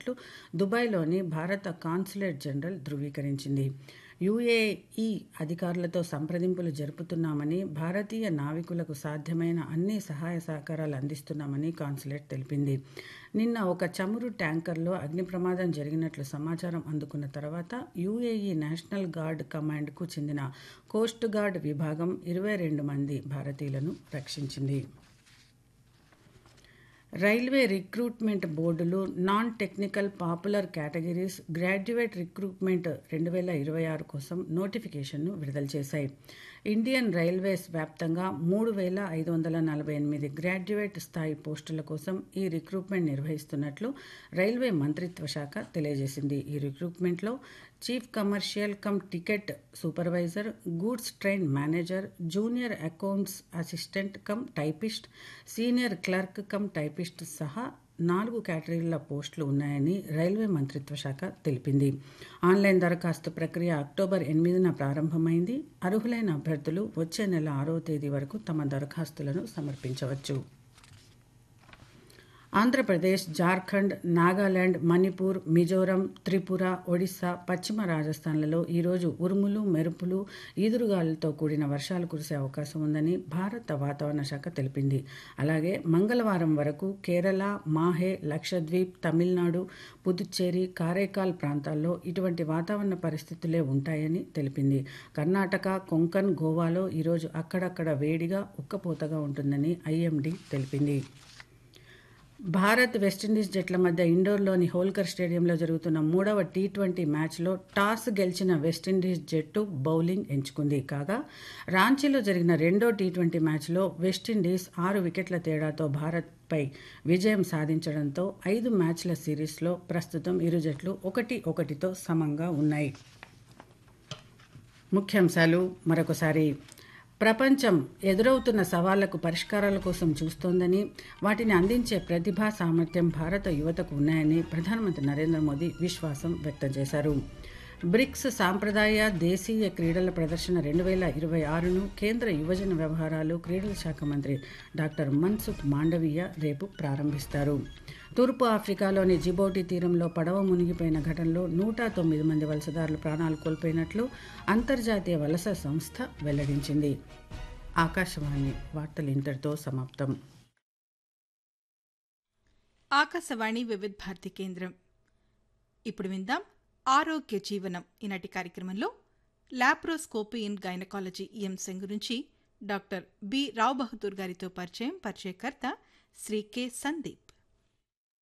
చేస్తున్నట్లు దుబాయ్లోని భారత consulate general ధృవీకరించింది. UAE అధికారులతో సంప్రదింపులు జరుపుతున్నామని, భారతీయ నావికులకు సాధ్యమైన అన్ని సహాయ సహకారాలు అందిస్తున్నామని కాన్సులేట్ తెలిపింది. నిన్న ఒక చమురు ట్యాంకర్లో అగ్ని ప్రమాదం జరిగినట్లు సమాచారం అందుకున్న తర్వాత యుఏఈ నేషనల్ గార్డ్ కమాండ్కు చెందిన కోస్ట్ గార్డ్ విభాగం 22 మంది భారతీయులను రక్షించింది. రైల్వే రిక్రూట్మెంట్ బోర్డులు non technical popular categories graduate recruitment 2026 కోసం నోటిఫికేషన్ను విడుదల చేశాయి. ఇండియన్ రైల్వేస్ వ్యాప్తంగా 3,548 గ్రాడ్యుయేట్ స్థాయి పోస్టుల కోసం ఈ రిక్రూట్మెంట్ నిర్వహిస్తున్నట్లు రైల్వే మంత్రిత్వ శాఖ తెలియజేసింది. ఈ రిక్రూట్మెంట్లో chief commercial come ticket supervisor, goods train manager, junior accounts assistant cum typist, senior clerk cum typist సహా 4 కేటగిరీల పోస్టులు ఉన్నాయని రైల్వే మంత్రిత్వ శాఖ తెలిపింది. ఆన్లైన్ దరఖాస్తు ప్రక్రియ అక్టోబర్ 8న ప్రారంభమైంది. అర్హులైన అభ్యర్థులు వచ్చే నెల 6వ తేదీ వరకు తమ దరఖాస్తులను సమర్పించవచ్చు. ఆంధ్రప్రదేశ్, జార్ఖండ్, నాగాలాండ్, మణిపూర్, మిజోరం, త్రిపుర, ఒడిశా, పశ్చిమ రాజస్థాన్లలో ఈరోజు ఉరుములు, మెరుపులు, ఈదురుగాలులతో కూడిన వర్షాలు కురిసే అవకాశం ఉందని భారత వాతావరణ శాఖ తెలిపింది. అలాగే మంగళవారం వరకు కేరళ, మాహే, లక్షద్వీప్, తమిళనాడు, పుదుచ్చేరి, కారైకాల్ ప్రాంతాల్లో ఇటువంటి వాతావరణ పరిస్థితులే ఉంటాయని తెలిపింది. కర్ణాటక, కొంకణ్, గోవాలో ఈరోజు అక్కడక్కడ వేడిగా ఉక్కపోతగా ఉంటుందని ఐఎండీ తెలిపింది. భారత్, వెస్టిండీస్ జట్ల మధ్య ఇండోర్లోని హోల్కర్ స్టేడియంలో జరుగుతున్న 3వ టీ20 మ్యాచ్లో టాస్ గెలిచిన వెస్టిండీస్ జట్టు బౌలింగ్ ఎంచుకుంది. కాగా రాంచీలో జరిగిన రెండో టీ20 మ్యాచ్లో వెస్టిండీస్ 6 వికెట్ల తేడాతో భారత్పై విజయం సాధించడంతో 5 మ్యాచ్ల సిరీస్లో ప్రస్తుతం ఇరు జట్లు 1-1తో సమంగా ఉన్నాయి. ముఖ్యాంశాలు మరొకసారి. ప్రపంచం ఎదురవుతున్న సవాళ్లకు పరిష్కారాల కోసం చూస్తోందని, వాటిని అందించే ప్రతిభా సామర్థ్యం భారత యువతకు ఉన్నాయని ప్రధానమంత్రి నరేంద్ర మోదీ విశ్వాసం వ్యక్తం చేశారు. బ్రిక్స్ సాంప్రదాయ దేశీయ క్రీడల ప్రదర్శన 2026ను కేంద్ర యువజన వ్యవహారాలు, క్రీడల శాఖ మంత్రి డాక్టర్ మన్సుఖ్ మాండవీయ రేపు ప్రారంభిస్తారు. తూర్పు ఆఫ్రికాలోని జిబౌటి తీరంలో పడవ మునిగిపోయిన ఘటనలో 109 మంది వలసదారులు ప్రాణాలు కోల్పోయినట్లు అంతర్జాతీయ వలస సంస్థ వెల్లడించింది. ఆకాశవాణి వార్తలు ఇంతటితో సమాప్తం. ఆకాశవాణి వివిధ భారతి కేంద్రం. ఇప్పుడు విందాం ఆరోగ్య జీవనం. ఈనాటి కార్యక్రమంలో లాప్రోస్కోపీ ఇన్ గైనకాలజీ ఈ అంశం గురించి డాక్టర్ బి రావ్ బహదూర్ గారితో పరిచయం. పరిచయకర్త శ్రీ కె సందీప్.